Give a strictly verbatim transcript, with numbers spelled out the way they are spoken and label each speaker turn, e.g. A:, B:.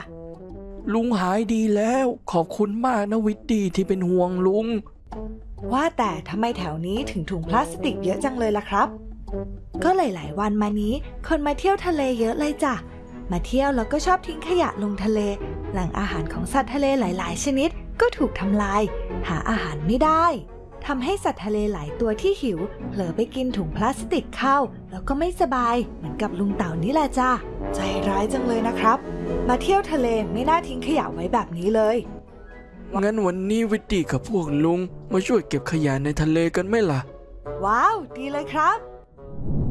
A: ลุงหายดีแล้วขอบคุณมากนะวิตตี้ที่เป็นห่วงลุง
B: ว่าแต่ทำไมแถวนี้ถึงถุงพลาสติกเยอะจังเลยล่ะครับก็หลายๆวันมานี้คนมาเที่ยวทะเลเยอะเลยจ้ะมาเที่ยวแล้วก็ชอบทิ้งขยะลงทะเลแหล่งอาหารของสัตว์ทะเลหลายๆชนิดก็ถูกทำลายหาอาหารไม่ได้ทำให้สัตว์ทะเลหลายตัวที่หิวเผลอไปกินถุงพลาสติกเข้าแล้วก็ไม่สบายเหมือนกับลุงเต่านี่แหละจ้ะใจร้ายจังเลยนะครับมาเที่ยวทะเลไม่น่าทิ้งขยะไว้แบบนี้เลย
A: งั้นวันนี้วิตตี้กับพวกลุงมาช่วยเก็บขยะในทะเลกันไหมล่ะ
B: ว้าวดีเลยครับ